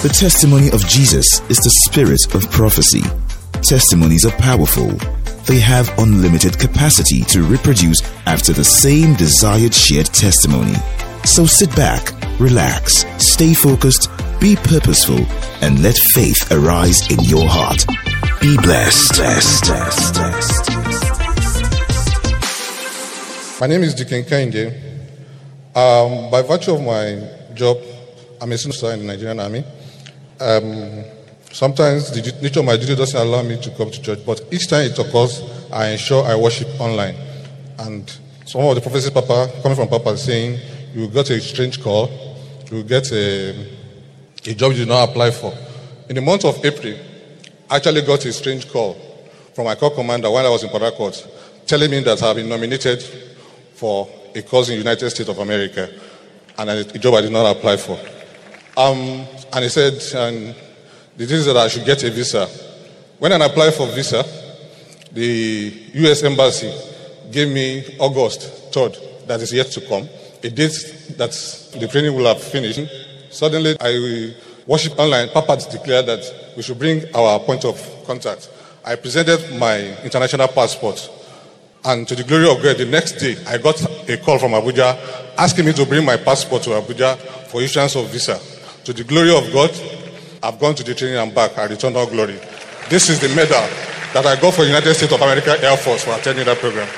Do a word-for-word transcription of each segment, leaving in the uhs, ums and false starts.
The testimony of Jesus is the spirit of prophecy. Testimonies are powerful. They have unlimited capacity to reproduce after the same desired shared testimony. So sit back, relax, stay focused, be purposeful, and let faith arise in your heart. Be blessed. blessed, blessed, blessed. My name is Dikin Kende. Um, by virtue of my job, I'm a senior in the Nigerian Army. Um, sometimes the nature of my duty doesn't allow me to come to church, but each time it occurs, I ensure I worship online. And some of the prophecies Papa, coming from Papa, saying, you will get a strange call, you will get a, a job you did not apply for. In the month of April, I actually got a strange call from my corps commander while I was in Port Harcourt, telling me that I have been nominated for a course in the United States of America, and a job I did not apply for. Um, and he said, and the thing is that I should get a visa. When I applied for visa, the U S Embassy gave me August third, that is yet to come, a date that the training will have finished. Suddenly, I worship online. Papa declared that we should bring our point of contact. I presented my international passport. And to the glory of God, the next day, I got a call from Abuja asking me to bring my passport to Abuja for issuance of visa. To the glory of God, I've gone to the training and back. I returned all glory. This is the medal that I got for the United States of America Air Force for attending that program.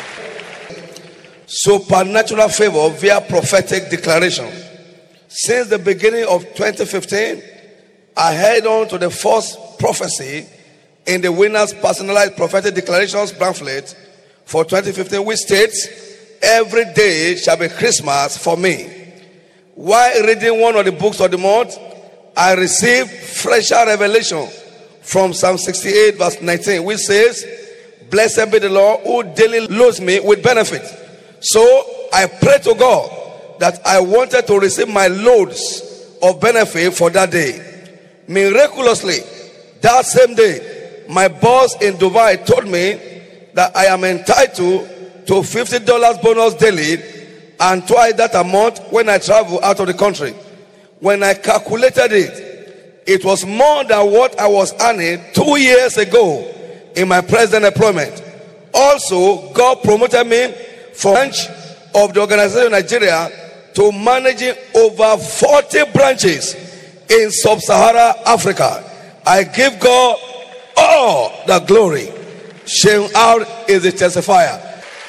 Supernatural favor via prophetic declaration. Since the beginning of twenty fifteen, I held on to the first prophecy in the winner's personalized prophetic declarations pamphlet for twenty fifteen, which states, every day shall be Christmas for me. While reading one of the books of the month, I received fresher revelation from Psalm sixty-eight verse nineteen, which says, blessed be the Lord who daily loads me with benefit. So I prayed to God that I wanted to receive my loads of benefit for that day. Miraculously, that same day, my boss in Dubai told me that I am entitled to fifty dollars bonus daily and twice that amount when I travel out of the country. When I calculated it, it was more than what I was earning two years ago in my present employment. Also, God promoted me from branch of the organization in Nigeria to managing over forty branches in sub-Saharan Africa. I give God all the glory. Sheikh R is the testifier.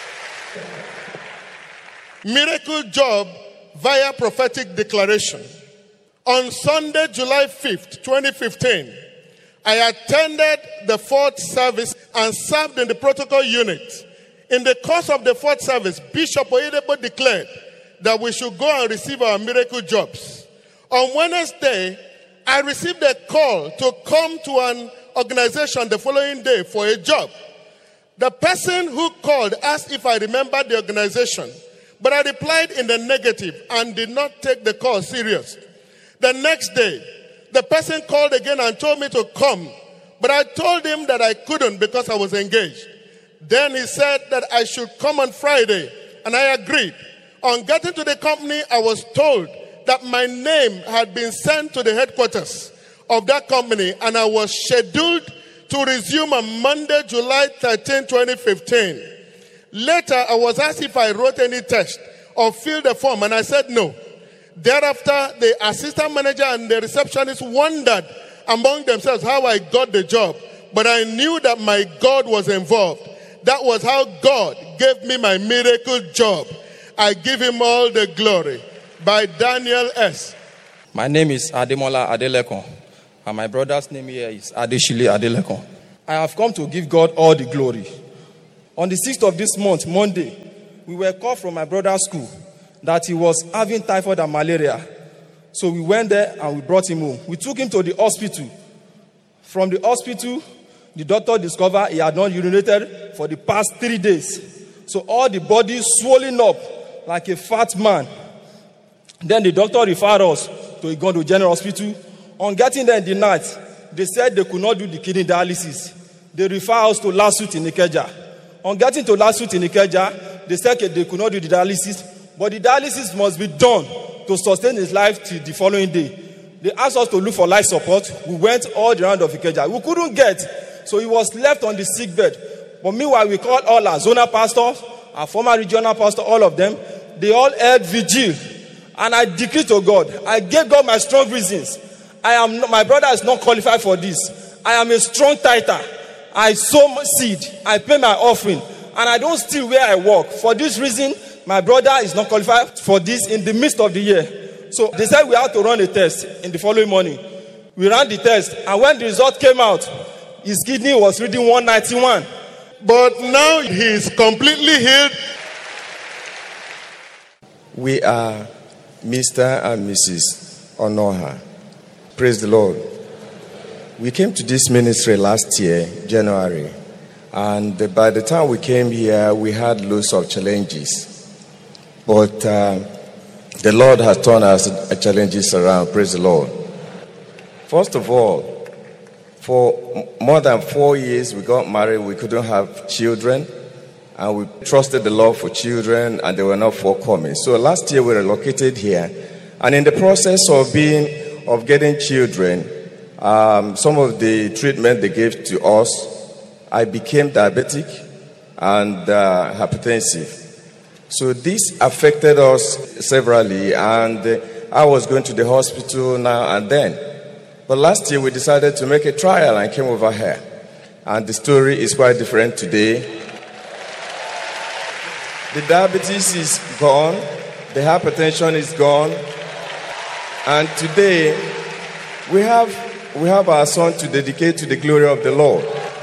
Miracle job via prophetic declaration. On Sunday, July fifth, twenty fifteen, I attended the fourth service and served in the protocol unit. In the course of the fourth service, Bishop Oyedepo declared that we should go and receive our miracle jobs. On Wednesday, I received a call to come to an organization the following day for a job. The person who called asked if I remembered the organization, but I replied in the negative and did not take the call serious. The next day, the person called again and told me to come, but I told him that I couldn't because I was engaged. Then he said that I should come on Friday, and I agreed. On getting to the company, I was told that my name had been sent to the headquarters of that company, and I was scheduled to resume on Monday, July thirteenth, twenty fifteen. Later, I was asked if I wrote any test or filled the form, and I said no. Thereafter, the assistant manager and the receptionist wondered among themselves how I got the job, but I knew that my God was involved. That was how God gave me my miracle job. I give him all the glory. By Daniel S. My name is Ademola Adelekon, and my brother's name here is Adeshile Adelekon. I have come to give God all the glory. On the sixth of this month, Monday, we were called from my brother's school that he was having typhoid and malaria. So we went there and we brought him home. We took him to the hospital. From the hospital, the doctor discovered he had not urinated for the past three days. So all the body swollen up like a fat man. Then the doctor referred us to Igondo General Hospital. On getting there in the night, they said they could not do the kidney dialysis. They referred us to Lasut in Ikeja. On getting to Lasut in Ikeja, they said they could not do the dialysis, but the dialysis must be done to sustain his life till the following day. They asked us to look for life support. We went all the round of Ikeja. We couldn't get. So he was left on the sick bed. But meanwhile, we called all our zonal pastors, our former regional pastor, all of them. They all held vigil. And I decreed to God. I gave God my strong reasons. I am not, my brother is not qualified for this. I am a strong tither. I sow seed. I pay my offering. And I don't steal where I work. For this reason, my brother is not qualified for this in the midst of the year. So they said we had to run a test in the following morning. We ran the test. And when the result came out, his kidney was reading one ninety-one. But now he is completely healed. We are Mister and Missus Onoha. Praise the Lord. We came to this ministry last year, January. And by the time we came here, we had lots of challenges. But uh, the Lord has turned our challenges around. Praise the Lord. First of all, for more than four years, we got married. We couldn't have children. And we trusted the Lord for children, and they were not forthcoming. So last year, we relocated here. And in the process of being, of getting children, um, some of the treatment they gave to us, I became diabetic and uh, hypertensive. So this affected us severally, and uh, I was going to the hospital now and then. But last year we decided to make a trial and came over here. And the story is quite different today. The diabetes is gone, the hypertension is gone, and today we have we have our son to dedicate to the glory of the Lord.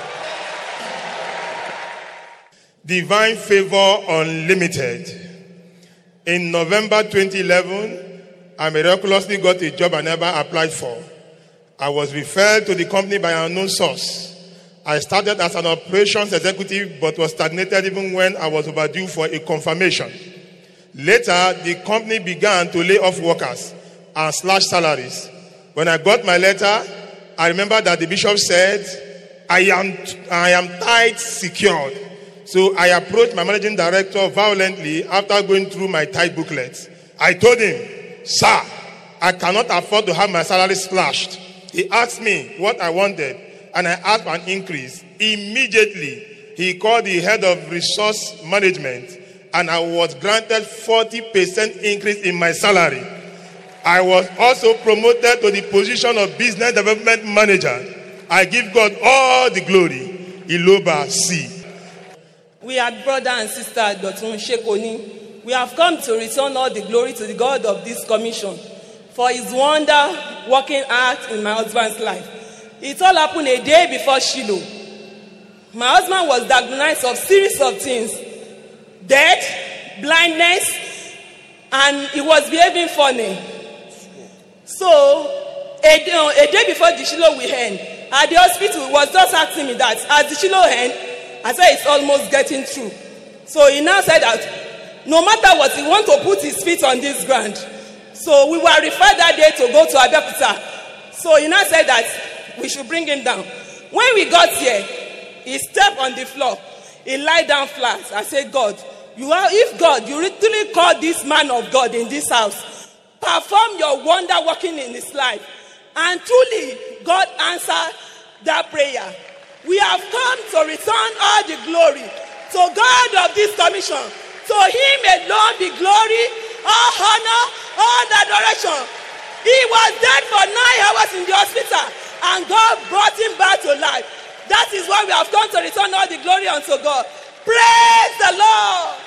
Divine Favor Unlimited. In November twenty eleven, I miraculously got a job I never applied for. I was referred to the company by an unknown source. I started as an operations executive but was stagnated even when I was overdue for a confirmation. Later, the company began to lay off workers and slash salaries. When I got my letter, I remember that the bishop said, I am, I am tithe secured. So I approached my managing director violently after going through my tithe booklet. I told him, sir, I cannot afford to have my salary slashed. He asked me what I wanted, and I asked for an increase. Immediately, he called the head of resource management, and I was granted forty percent increase in my salary. I was also promoted to the position of business development manager. I give God all the glory. Iloba C. We are brother and sister Dotun Shekoni. We have come to return all the glory to the God of this commission for his wonder working act in my husband's life. It all happened a day before Shiloh. My husband was diagnosed of series of things. Death, blindness, and he was behaving funny. So, a day, a day before the Shiloh we end, at the hospital, he was just asking me that, as the Shiloh end, I said it's almost getting through. So he now said that no matter what, he wants to put his feet on this ground. So we were referred that day to go to Abeokuta. So he now said that we should bring him down. When we got here, he stepped on the floor. He lied down flat. I said, God, you are, if God, you literally called this man of God in this house, perform your wonder working in his life. And truly, God answered that prayer. We have come to return all the glory to God of this commission. To him alone be glory, all honor, all adoration. He was dead for nine hours in the hospital, and God brought him back to life. That is why we have come to return all the glory unto God. Praise the Lord.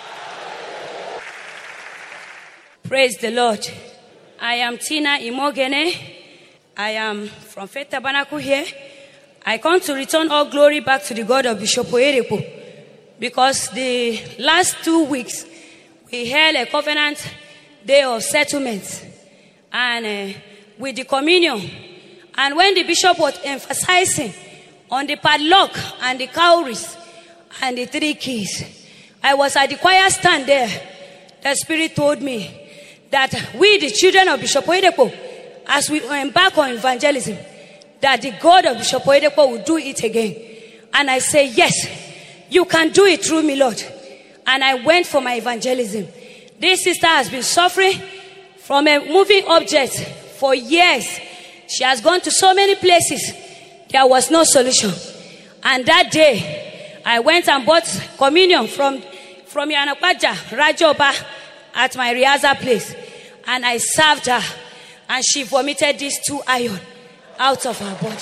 Praise the Lord. I am Tina Imogene. I am from Faith Tabernacle here. I come to return all glory back to the God of Bishop Oyedepo, because the last two weeks we held a covenant day of settlement and uh, with the communion. And when the bishop was emphasizing on the padlock and the cowries and the three keys, I was at the choir stand there. The Spirit told me that we, the children of Bishop Oyedepo, as we embark on evangelism, that the God of Bishop Oyedepo will do it again. And I say, yes, you can do it through me, Lord. And I went for my evangelism. This sister has been suffering from a moving object for years. She has gone to so many places. There was no solution. And that day, I went and bought communion from, from Yanakwaja, Rajoba, at my Riaza place. And I served her. And she vomited these two iron out of her body.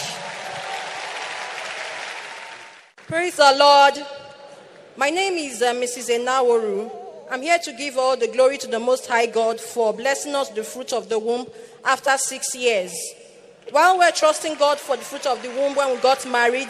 Praise the Lord. My name is uh, Missus Enaworu. I'm here to give all the glory to the Most High God for blessing us the fruit of the womb after six years. While we're trusting God for the fruit of the womb when we got married,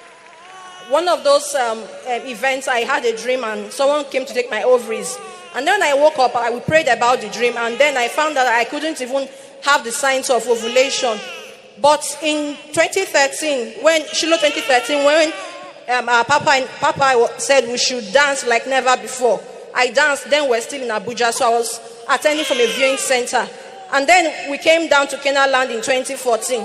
one of those um, uh, events, I had a dream and someone came to take my ovaries. And then I woke up, I prayed about the dream, and then I found that I couldn't even have the signs of ovulation. But in twenty thirteen, when Shiloh twenty thirteen, when um, our Papa, and Papa said we should dance like never before, I danced. Then we're still in Abuja, so I was attending from a viewing center. And then we came down to Canaan Land in twenty fourteen.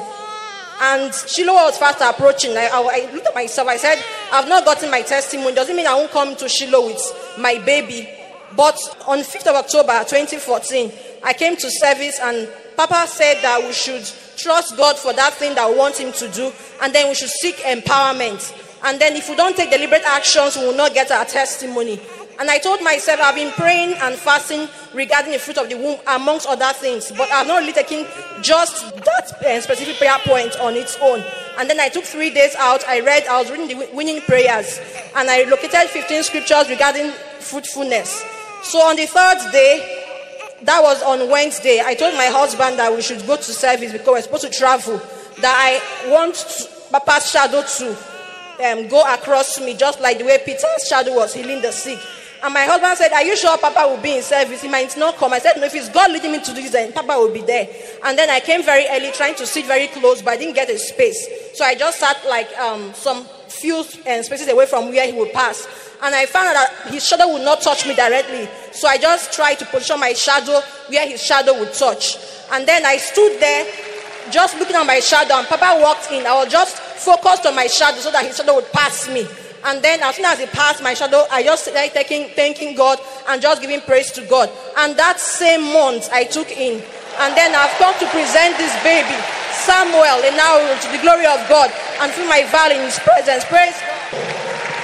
And Shiloh was fast approaching. I, I, I looked at myself, I said, I've not gotten my testimony. Doesn't mean I won't come to Shiloh with my baby. But on fifth of October twenty fourteen, I came to service and Papa said that we should trust God for that thing that we want him to do, and then we should seek empowerment. And then if we don't take deliberate actions, we will not get our testimony. And I told myself, I've been praying and fasting regarding the fruit of the womb, amongst other things, but I've not really taken just that uh, specific prayer point on its own. And then I took three days out. I read, I was reading the winning prayers, and I located fifteen scriptures regarding fruitfulness. So on the third day, that was on Wednesday, I told my husband that we should go to service because we're supposed to travel, that I want to, Papa's shadow to um, go across me, just like the way Peter's shadow was healing the sick. And my husband said, are you sure Papa will be in service? He might not come. I said, no, if it's God leading me to do this, then Papa will be there. And then I came very early, trying to sit very close, but I didn't get a space. So I just sat like um, some few uh, spaces away from where he would pass. And I found out that his shadow would not touch me directly. So I just tried to position my shadow where his shadow would touch. And then I stood there, just looking at my shadow, and Papa walked in. I was just focused on my shadow so that his shadow would pass me. And then as soon as he passed my shadow, I just started thanking, thanking God and just giving praise to God. And that same month, I took in. And then I've come to present this baby, Samuel, and now to the glory of God, and feel my value in his presence. Praise God.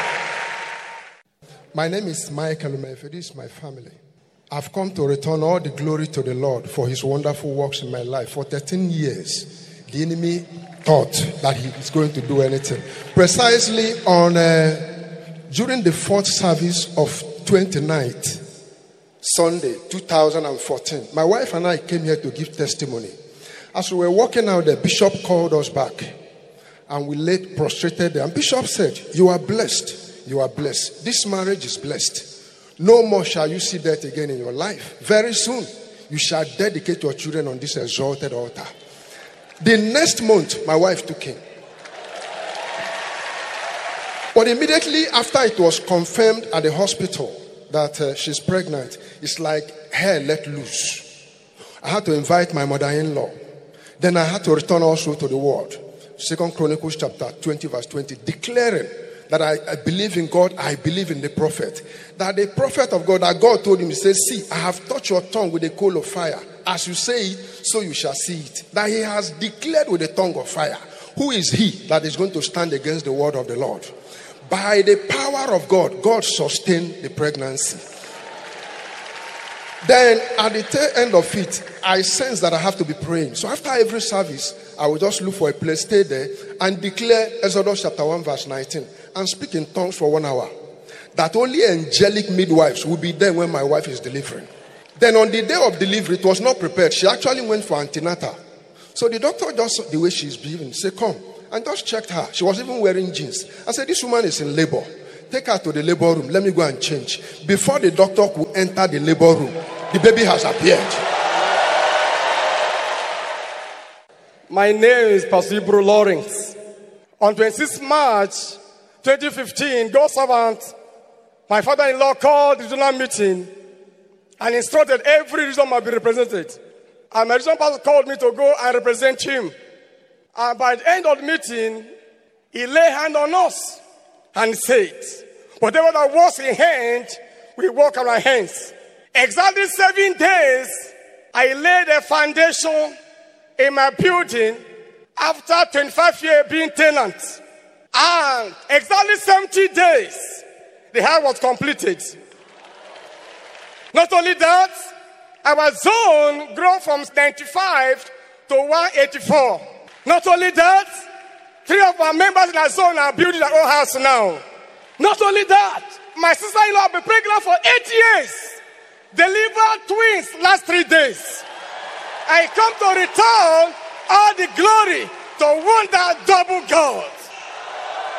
My name is Michael Umefe. This is my family. I've come to return all the glory to the Lord for his wonderful works in my life. For thirteen years, the enemy thought that he was going to do anything. Precisely on uh, during the fourth service of twenty-ninth, Sunday, two thousand fourteen, my wife and I came here to give testimony. As we were walking out, the bishop called us back, and we laid prostrated there. And Bishop said, "You are blessed. You are blessed. This marriage is blessed. No more shall you see that again in your life. Very soon, you shall dedicate your children on this exalted altar." The next month, my wife took him. But immediately after it was confirmed at the hospital that uh, she's pregnant, it's like hair let loose. I had to invite my mother-in-law. Then I had to return also to the word. Second Chronicles chapter twenty verse twenty, declaring that I, I believe in God, I believe in the prophet. That the prophet of God, that God told him, he says, "See, I have touched your tongue with a coal of fire. As you say it, so you shall see it." That he has declared with a tongue of fire. Who is he that is going to stand against the word of the Lord? By the power of God, God sustained the pregnancy. Then at the tail end of it, I sense that I have to be praying. So after every service, I will just look for a place, stay there, and declare Exodus chapter one verse nineteen, and speak in tongues for one hour. That only angelic midwives will be there when my wife is delivering. Then on the day of delivery, it was not prepared. She actually went for antenatal. So the doctor just, the way she's behaving, said, "Come," and just checked her. She was even wearing jeans. I said, "This woman is in labor. Take her to the labor room. Let me go and change." Before the doctor could enter the labor room, the baby has appeared. My name is Pastor Ibro Lawrence. On twenty-sixth March twenty fifteen, God's servant, my father-in-law, called the regional meeting and instructed every region must be represented. And my regional pastor called me to go and represent him. And by the end of the meeting, he laid hand on us and said, "Whatever that was in hand, we walk on our hands." Exactly seven days, I laid a foundation in my building after twenty-five years being tenant. And exactly seventy days, the house was completed. Not only that, our zone grew from ninety-five to one eighty-four. Not only that, three of our members in our zone are building their own house now. Not only that, my sister-in-law has been pregnant for eight years. Delivered twins last three days. I come to return all the glory to wonder double God.